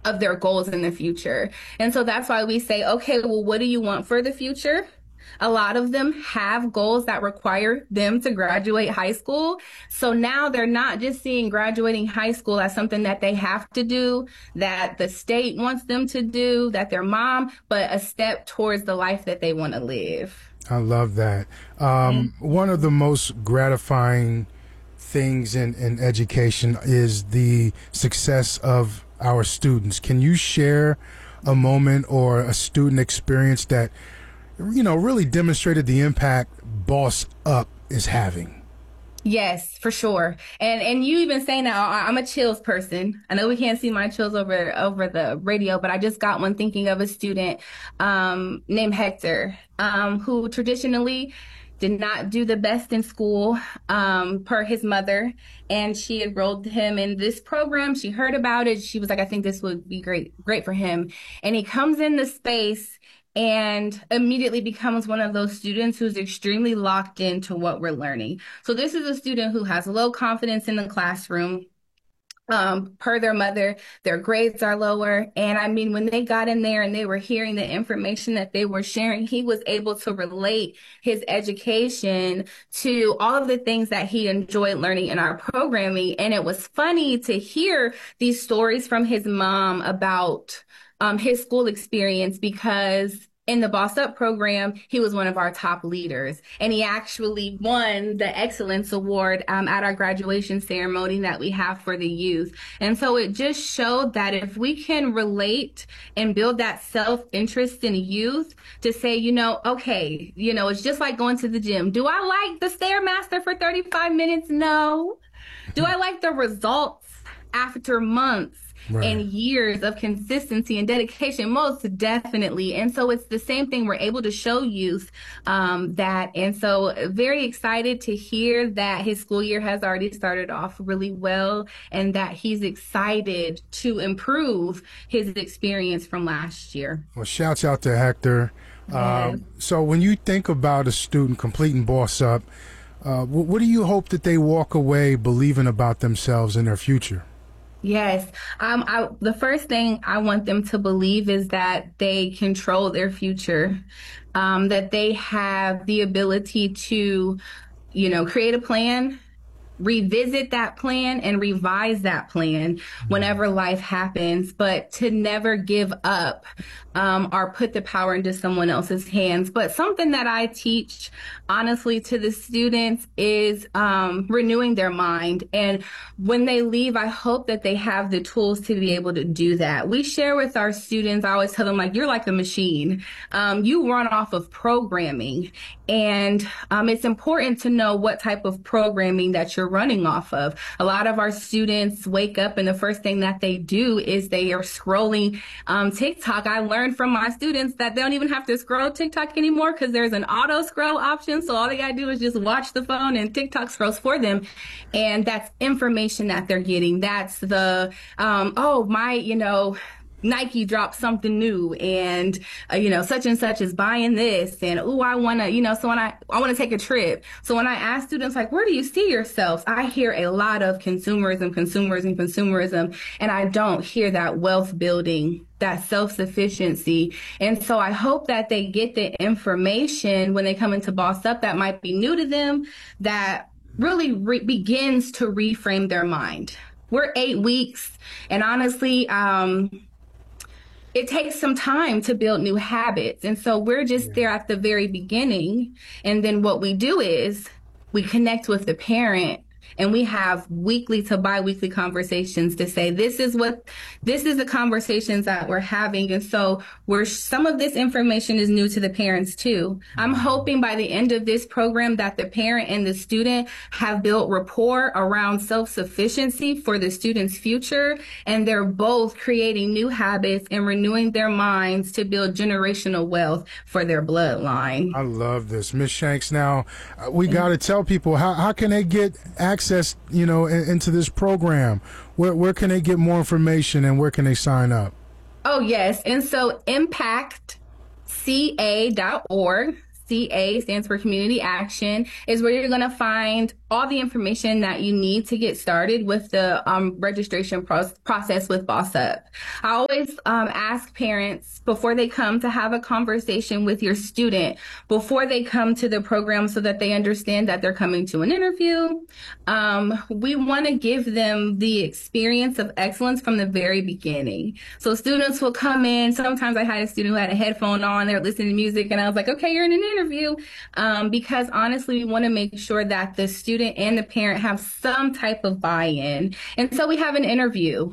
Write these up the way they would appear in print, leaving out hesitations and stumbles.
of their goals in the future. And so that's why we say, okay, well, what do you want for the future? A lot of them have goals that require them to graduate high school. So now they're not just seeing graduating high school as something that they have to do, that the state wants them to do, that their mom, but a step towards the life that they want to live. I love that. One of the most gratifying things in education is the success of our students. Can you share a moment or a student experience that, really demonstrated the impact Boss Up is having? Yes, for sure. And you even say now, I'm a chills person. I know we can't see my chills over the radio, but I just got one thinking of a student named Hector, who traditionally did not do the best in school, per his mother. And she enrolled him in this program. She heard about it. She was like, I think this would be great for him. And he comes in the space and immediately becomes one of those students who's extremely locked into what we're learning. So this is a student who has low confidence in the classroom. Per their mother, their grades are lower. And I mean, when they got in there and they were hearing the information that they were sharing, he was able to relate his education to all of the things that he enjoyed learning in our programming. And it was funny to hear these stories from his mom about his school experience, because in the Boss Up program, he was one of our top leaders, and he actually won the Excellence Award at our graduation ceremony that we have for the youth. And so it just showed that if we can relate and build that self-interest in youth to say, okay, it's just like going to the gym. Do I like the Stairmaster for 35 minutes? No. Do I like the results after months? Right. And years of consistency and dedication? Most definitely. And so it's the same thing we're able to show youth that. And so very excited to hear that his school year has already started off really well, and that he's excited to improve his experience from last year. Well, shouts out to Hector. Yes. So when you think about a student completing Boss Up, what do you hope that they walk away believing about themselves and their future? Yes. The first thing I want them to believe is that they control their future, that they have the ability to, create a plan, revisit that plan, and revise that plan whenever life happens, but to never give up or put the power into someone else's hands. But something that I teach honestly to the students is renewing their mind. And when they leave, I hope that they have the tools to be able to do that. We share with our students, I always tell them, you're like a machine. You run off of programming. And it's important to know what type of programming that you're running off of. A lot of our students wake up and the first thing that they do is they are scrolling TikTok. I learned from my students that they don't even have to scroll TikTok anymore because there's an auto scroll option. So all they got to do is just watch the phone and TikTok scrolls for them. And that's information that they're getting. That's the, Nike dropped something new, and such and such is buying this, and I want to, so when I want to take a trip. So when I ask students where do you see yourselves, I hear a lot of consumerism, and I don't hear that wealth building, that self-sufficiency. And so I hope that they get the information when they come into Boss Up that might be new to them, that really begins to reframe their mind. We're 8 weeks, and honestly, it takes some time to build new habits. And so we're just there at the very beginning. And then what we do is we connect with the parent, and we have weekly to bi-weekly conversations to say, this is the conversations that we're having. And so some of this information is new to the parents too. I'm hoping by the end of this program that the parent and the student have built rapport around self-sufficiency for the student's future. And they're both creating new habits and renewing their minds to build generational wealth for their bloodline. I love this. Ms. Shanks, now we got to tell people, how can they get access, into this program? Where can they get more information, and where can they sign up? Oh, yes. And so impactca.org. CA stands for Community Action, is where you're going to find all the information that you need to get started with the registration process with Boss Up. I always ask parents before they come to have a conversation with your student before they come to the program so that they understand that they're coming to an interview. We want to give them the experience of excellence from the very beginning. So students will come in. Sometimes I had a student who had a headphone on, they're listening to music, and I was like, okay, you're in an interview. Because honestly, we want to make sure that the student and the parent have some type of buy-in. And so we have an interview.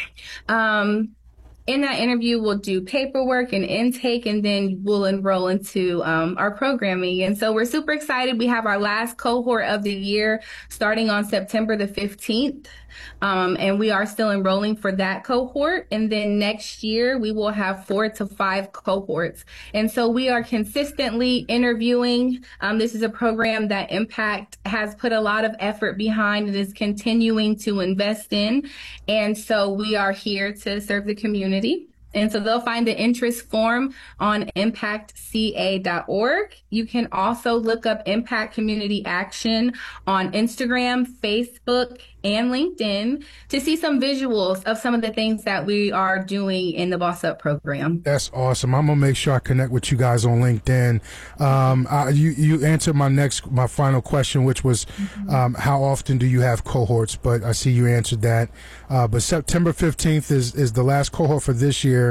In that interview, we'll do paperwork and intake, and then we'll enroll into our programming. And so we're super excited. We have our last cohort of the year starting on September the 15th. And we are still enrolling for that cohort. And then next year, we will have 4 to 5 cohorts. And so we are consistently interviewing. This is a program that Impact has put a lot of effort behind and is continuing to invest in. And so we are here to serve the community. And so they'll find the interest form on impactca.org. You can also look up Impact Community Action on Instagram, Facebook, and LinkedIn to see some visuals of some of the things that we are doing in the Boss Up program. That's awesome. I'm going to make sure I connect with you guys on LinkedIn. You answered my final question, which was how often do you have cohorts? But I see you answered that. But September 15th is the last cohort for this year.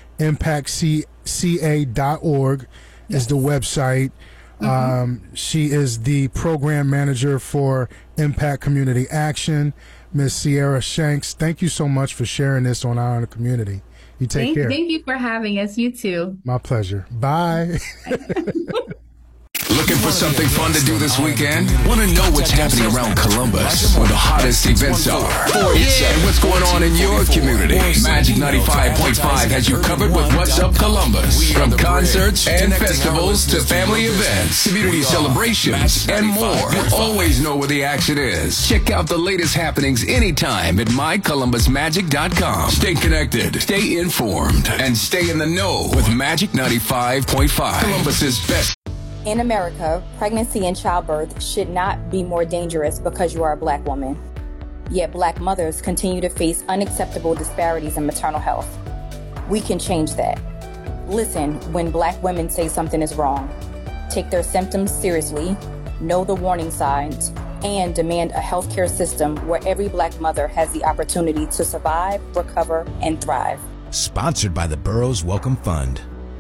ImpactCA.org is the website. She is the program manager for Impact Community Action. Ms. Sierra Shanks, thank you so much for sharing this on Eye on the Community. You take care. Thank you for having us. You too. My pleasure. Bye. Looking for something fun to do this weekend? Want to know what's happening around Columbus, where the hottest events are? And what's going on in your community? Magic 95.5 has you covered with What's Up Columbus. From concerts and festivals to family events, community celebrations, and more. You always know where the action is. Check out the latest happenings anytime at mycolumbusmagic.com. Stay connected, stay informed, and stay in the know with Magic 95.5. Columbus's best. In America, pregnancy and childbirth should not be more dangerous because you are a Black woman. Yet Black mothers continue to face unacceptable disparities in maternal health. We can change that. Listen when Black women say something is wrong. Take their symptoms seriously, know the warning signs, and demand a healthcare system where every Black mother has the opportunity to survive, recover, and thrive. Sponsored by the Burroughs Welcome Fund.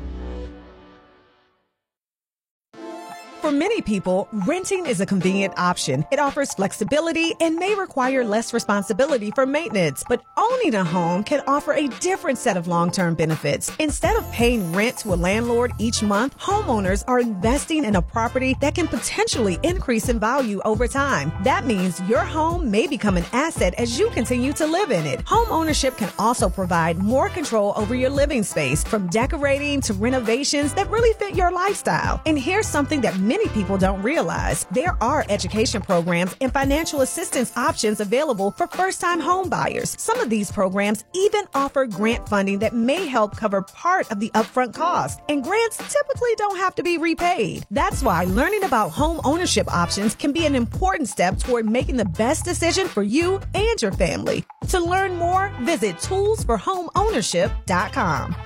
For many people, renting is a convenient option. It offers flexibility and may require less responsibility for maintenance. But owning a home can offer a different set of long-term benefits. Instead of paying rent to a landlord each month, homeowners are investing in a property that can potentially increase in value over time. That means your home may become an asset as you continue to live in it. Home ownership can also provide more control over your living space, from decorating to renovations that really fit your lifestyle. And here's something that many people don't realize. There are education programs and financial assistance options available for first-time home buyers. Some of these programs even offer grant funding that may help cover part of the upfront cost. And grants typically don't have to be repaid. That's why learning about home ownership options can be an important step toward making the best decision for you and your family. To learn more, visit toolsforhomeownership.com.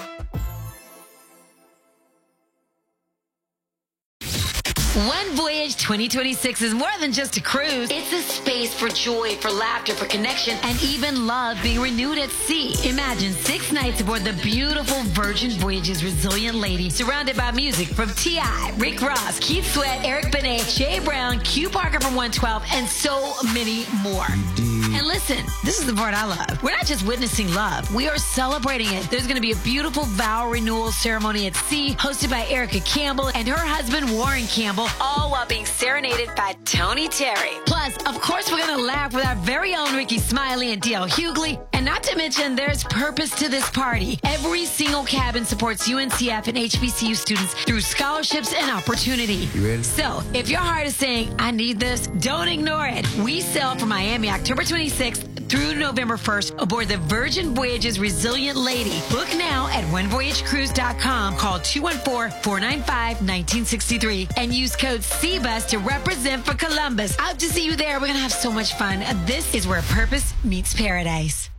One Voyage 2026 is more than just a cruise. It's a space for joy, for laughter, for connection, and even love being renewed at sea. Imagine 6 nights aboard the beautiful Virgin Voyage's Resilient Lady, surrounded by music from T.I., Rick Ross, Keith Sweat, Eric Benet, Jay Brown, Q Parker from 112, and so many more. And listen, this is the part I love. We're not just witnessing love, we are celebrating it. There's going to be a beautiful vow renewal ceremony at sea, hosted by Erica Campbell and her husband Warren Campbell, all while being serenaded by Tony Terry. Plus, of course, we're going to laugh with our very own Ricky Smiley and D.L. Hughley. And not to mention, there's purpose to this party. Every single cabin supports UNCF and HBCU students through scholarships and opportunity. You ready? So, if your heart is saying, I need this, don't ignore it. We sail from Miami October 26th through November 1st aboard the Virgin Voyages Resilient Lady. Book now at onevoyagecruise.com. Call 214-495-1963 and use code CBUS to represent for Columbus. Out to see you there. We're going to have so much fun. This is where purpose meets paradise.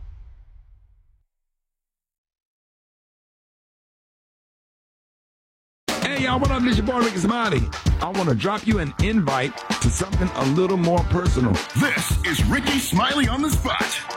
Hey, y'all, what up? This your boy, Ricky Smiley. I want to drop you an invite to something a little more personal. This is Ricky Smiley on the Spot.